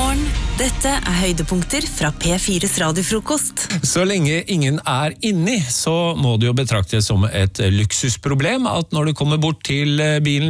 morgen. Dette høydepunkter fra P4's radiofrokost. Så lenge ingen inni, så må det jo betraktes som et luksusproblem at når du kommer bort til bilen